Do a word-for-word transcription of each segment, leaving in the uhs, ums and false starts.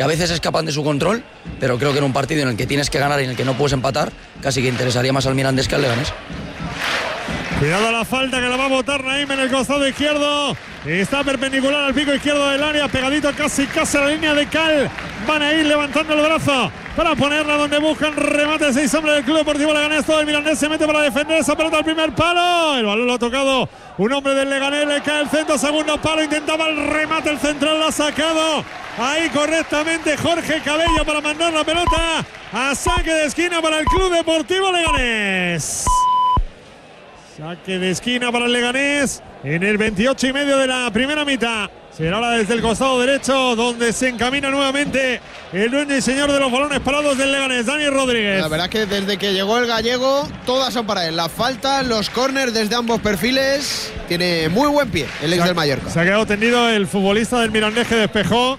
que a veces escapan de su control, pero creo que en un partido en el que tienes que ganar y en el que no puedes empatar, casi que interesaría más al Mirandés que al Leganés. Cuidado a la falta que la va a botar Naim en el costado izquierdo. Está perpendicular al pico izquierdo del área, pegadito casi casi a la línea de cal. Van a ir levantando el brazo para ponerla donde buscan remate seis hombres del Club Deportivo Leganés. Todo el Mirandés se mete para defender esa pelota al primer palo. El balón lo ha tocado un hombre del Leganés, le cae el centro, segundo palo, intentaba el remate, el central lo ha sacado ahí correctamente Jorge Cabello para mandar la pelota a saque de esquina para el Club Deportivo Leganés. Saque de esquina para el Leganés en el veintiocho y medio de la primera mitad. Será ahora desde el costado derecho donde se encamina nuevamente el dueño y señor de los balones parados del Leganés, Dani Rodríguez. La verdad es que desde que llegó el gallego todas son para él. Las faltas, los córners desde ambos perfiles. Tiene muy buen pie el ex del Mallorca. Se ha quedado tendido el futbolista del Mirandés que despejó.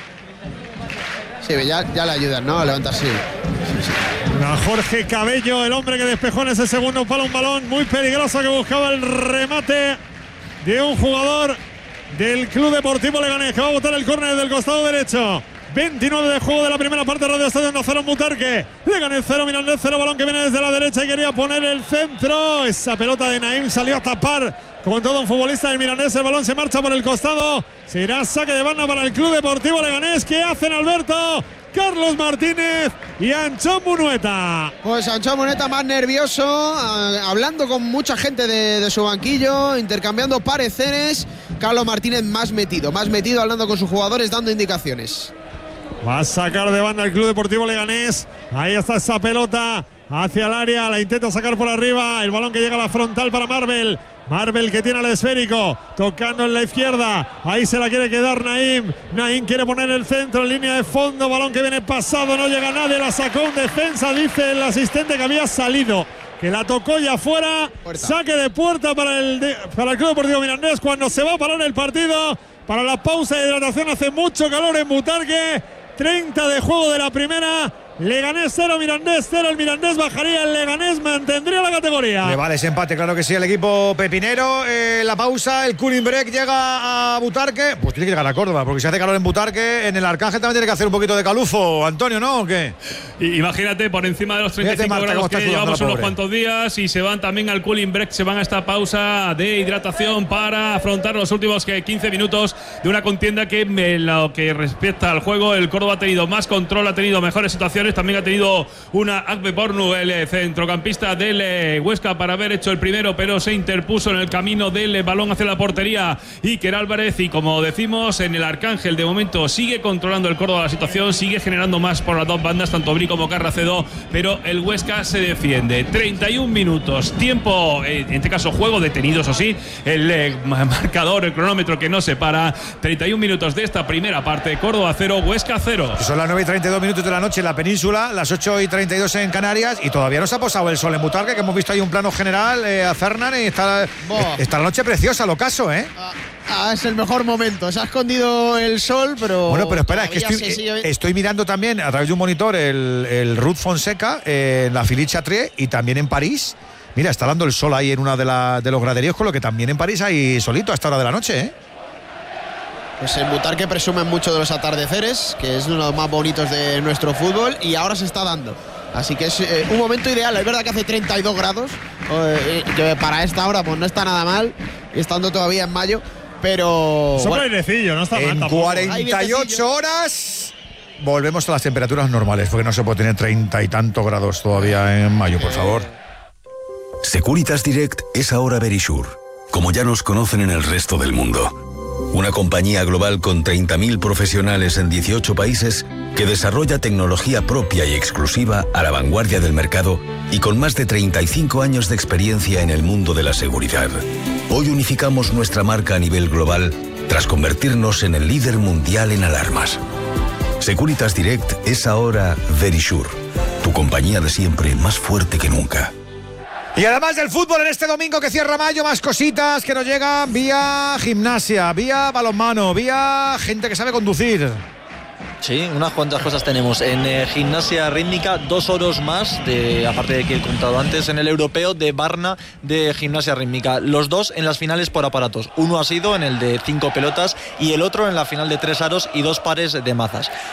Sí, ya, ya le ayudan, ¿no? A levantarse. Sí, sí. A Jorge Cabello, el hombre que despejó en ese segundo palo un balón muy peligroso que buscaba el remate de un jugador del Club Deportivo Leganés que va a botar el córner del costado derecho. veintinueve de juego de la primera parte, Radio Estadio Onda Butarque. Leganés cero, Mirandés cero, balón que viene desde la derecha y quería poner el centro. Esa pelota de Naim salió a tapar con todo un futbolista del Mirandés. El balón se marcha por el costado. Será saque de banda para el Club Deportivo Leganés. ¿Qué hacen, Alberto? Carlos Martínez y Anchón Munueta. Pues Anchón Munueta más nervioso, eh, hablando con mucha gente de, de su banquillo, intercambiando pareceres. Carlos Martínez más metido, más metido, hablando con sus jugadores, dando indicaciones. Va a sacar de banda el Club Deportivo Leganés. Ahí está esa pelota hacia el área, la intenta sacar por arriba. El balón que llega a la frontal para Marvel. Marvel que tiene el esférico, tocando en la izquierda. Ahí se la quiere quedar Naim. Naim quiere poner el centro en línea de fondo. Balón que viene pasado, no llega nadie. La sacó en defensa, dice el asistente que había salido, que la tocó ya fuera. Puerta. Saque de puerta para el, de, para el Club Deportivo Mirandés cuando se va a parar el partido. Para la pausa de hidratación, hace mucho calor en Butarque. treinta de juego de la primera. Leganés cero, Mirandés cero. El Mirandés bajaría, el Leganés mantendría la categoría. Le vale ese empate, claro que sí, el equipo pepinero. Eh, la pausa, el cooling break llega a Butarque. Pues tiene que llegar a Córdoba, porque si hace calor en Butarque, en el Arcángel también tiene que hacer un poquito de calufo. Antonio, ¿no? ¿O qué? Imagínate, por encima de los treinta y cinco Fíjate, Marta, grados que llevamos unos cuantos días, y se van también al cooling break, se van a esta pausa de hidratación para afrontar los últimos quince minutos de una contienda que, en lo que respecta al juego, el Córdoba ha tenido más control, ha tenido mejores situaciones. También ha tenido una Akbe Pornu, el centrocampista del Huesca, para haber hecho el primero, pero se interpuso en el camino del balón hacia la portería Iker Álvarez. Y como decimos, en el Arcángel de momento sigue controlando el Córdoba la situación, sigue generando más por las dos bandas, tanto Bri como Carracedo, pero el Huesca se defiende. treinta y un minutos, tiempo, en este caso juego detenido, eso sí, el eh, marcador, el cronómetro que no se para. treinta y un minutos de esta primera parte, Córdoba cero, Huesca cero. Son las nueve y treinta y dos minutos de la noche en la península, las ocho y treinta y dos en Canarias, y todavía no se ha posado el sol en Butarque, que hemos visto ahí un plano general eh, a Fernan, y está, eh, está la noche preciosa, lo caso, ¿eh? Ah, ah, es el mejor momento, se ha escondido el sol, pero... Bueno, pero espera, es que estoy, eh, estoy mirando también a través de un monitor el, el Ruth Fonseca, eh, en la Philippe Chatrier, y también en París. Mira, está dando el sol ahí en una de, la, de los graderíos, con lo que también en París hay solito a esta hora de la noche, ¿eh? Pues en Butarque presumen mucho de los atardeceres, que es uno de los más bonitos de nuestro fútbol, y ahora se está dando. Así que es eh, un momento ideal. Es verdad que hace treinta y dos grados, eh, que para esta hora pues no está nada mal, estando todavía en mayo, pero... Sopla airecillo, no está mal En tampoco. cuarenta y ocho horas volvemos a las temperaturas normales, porque no se puede tener treinta y tantos grados todavía en mayo, por favor. Securitas Direct es ahora Verisure, como ya nos conocen en el resto del mundo. Una compañía global con treinta mil profesionales en dieciocho países que desarrolla tecnología propia y exclusiva a la vanguardia del mercado y con más de treinta y cinco años de experiencia en el mundo de la seguridad. Hoy unificamos nuestra marca a nivel global tras convertirnos en el líder mundial en alarmas. Securitas Direct es ahora Verisure, tu compañía de siempre más fuerte que nunca. Y además del fútbol, en este domingo que cierra mayo, más cositas que nos llegan vía gimnasia, vía balonmano, vía gente que sabe conducir. Sí, unas cuantas cosas tenemos. En eh, gimnasia rítmica, dos oros más, de, aparte de que he contado antes, en el europeo de Varna de gimnasia rítmica. Los dos en las finales por aparatos. Uno ha sido en el de cinco pelotas y el otro en la final de tres aros y dos pares de mazas.